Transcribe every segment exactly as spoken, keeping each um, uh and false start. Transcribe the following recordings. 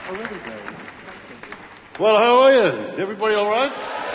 Already there. Well, how are you? Everybody all right?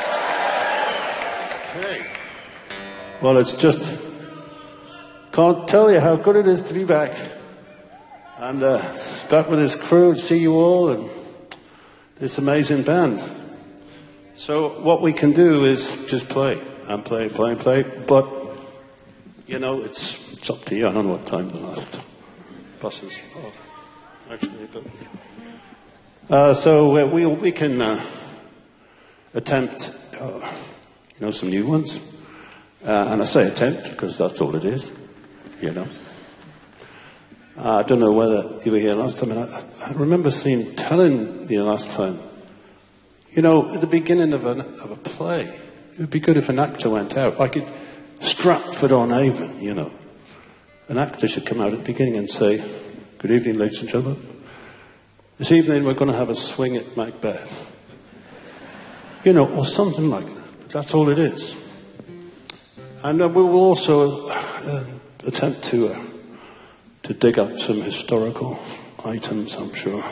Okay. Well, it's just... Can't tell you how good it is to be back. And uh, back with this crew and see you all and this amazing band. So what we can do is just play and play, play, play. But, you know, it's, it's up to you. I don't know what time the last bus is. Oh, actually, but... Uh, so uh, we we can uh, attempt, uh, you know, some new ones. Uh, and I say attempt because that's all it is, you know. Uh, I don't know whether you were here last time. And I, I remember seeing, telling you last time, you know, at the beginning of, an, of a play, it would be good if an actor went out. Like it, Stratford-on-Avon, you know. An actor should come out at the beginning and say, "Good evening, ladies and gentlemen. This evening we're going to have a swing at Macbeth." You know, or something like that. But that's all it is. And uh, we will also uh, attempt to uh, to dig up some historical items, I'm sure.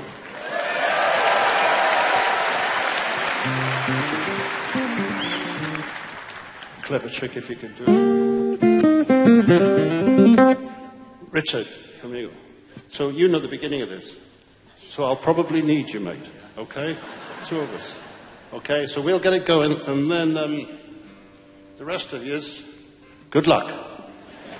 Clever trick if you can do it. Richard, come here. So you know the beginning of this. So I'll probably need you, mate. Okay? Two of us. Okay, so we'll get it going, and then um, the rest of yous, good luck.